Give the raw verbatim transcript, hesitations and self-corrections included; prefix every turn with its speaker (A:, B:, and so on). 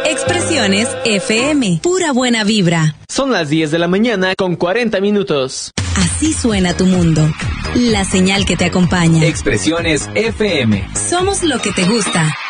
A: Expresiones F M, pura buena vibra.
B: Son las diez de la mañana con cuarenta minutos.
A: Así suena tu mundo. La señal que te acompaña.
C: Expresiones F M.
A: Somos lo que te gusta.